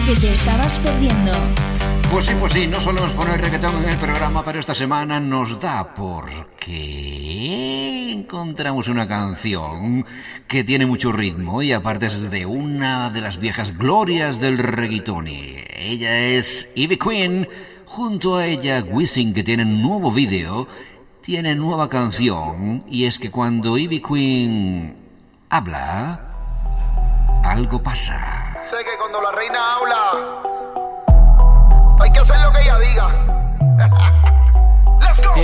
que te estabas perdiendo. Pues sí, no solemos poner reggaetón en el programa, pero esta semana nos da porque encontramos una canción que tiene mucho ritmo y aparte es de una de las viejas glorias del reggaetón. Ella es Ivy Queen, junto a ella Wisin, que tiene un nuevo vídeo, tiene nueva canción, y es que cuando Ivy Queen habla, algo pasa. Sé que cuando la reina habla, hay que hacer lo que ella diga.